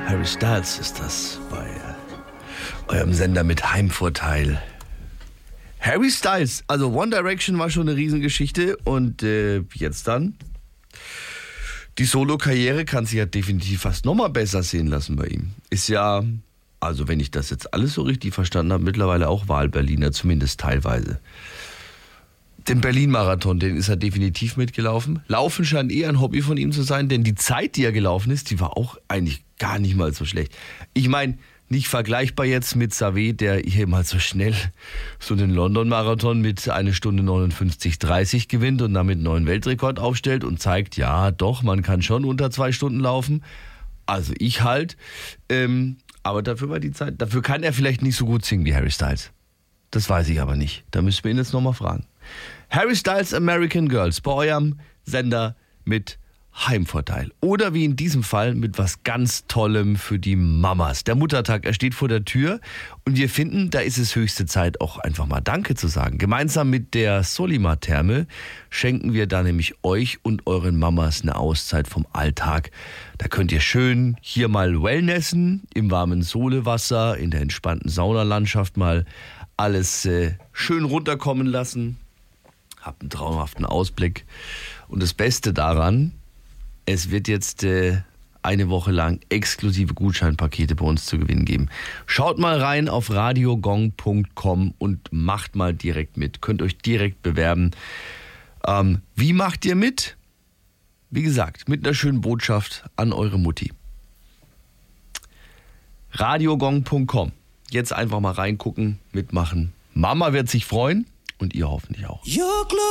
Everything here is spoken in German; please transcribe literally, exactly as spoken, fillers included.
Harry Styles ist das bei äh, eurem Sender mit Heimvorteil. Harry Styles, also One Direction war schon eine Riesengeschichte und äh, jetzt dann? Die Solo-Karriere kann sich ja definitiv fast nochmal besser sehen lassen bei ihm. Ist ja, also wenn ich das jetzt alles so richtig verstanden habe, mittlerweile auch Wahlberliner, zumindest teilweise. Den Berlin-Marathon, den ist er definitiv mitgelaufen. Laufen scheint eher ein Hobby von ihm zu sein, denn die Zeit, die er gelaufen ist, die war auch eigentlich gar nicht mal so schlecht. Ich meine, nicht vergleichbar jetzt mit Savé, der hier mal so schnell so den London-Marathon mit eine Stunde neunundfünfzig dreißig gewinnt und damit einen neuen Weltrekord aufstellt und zeigt, ja doch, man kann schon unter zwei Stunden laufen. Also ich halt. Ähm, aber dafür war die Zeit, dafür kann er vielleicht nicht so gut singen wie Harry Styles. Das weiß ich aber nicht. Da müssen wir ihn jetzt nochmal fragen. Harry Styles American Girls bei eurem Sender mit Heimvorteil. Oder wie in diesem Fall mit was ganz Tollem für die Mamas. Der Muttertag, er steht vor der Tür und wir finden, da ist es höchste Zeit, auch einfach mal Danke zu sagen. Gemeinsam mit der Solima-Therme schenken wir da nämlich euch und euren Mamas eine Auszeit vom Alltag. Da könnt ihr schön hier mal wellnessen, im warmen Solewasser, in der entspannten Saunalandschaft mal alles äh, schön runterkommen lassen. Habt einen traumhaften Ausblick. Und das Beste daran, es wird jetzt äh, eine Woche lang exklusive Gutscheinpakete bei uns zu gewinnen geben. Schaut mal rein auf radiogong punkt com und macht mal direkt mit. Könnt euch direkt bewerben. Ähm, wie macht ihr mit? Wie gesagt, mit einer schönen Botschaft an eure Mutti. radiogong punkt com. Jetzt einfach mal reingucken, mitmachen. Mama wird sich freuen und ihr hoffentlich auch.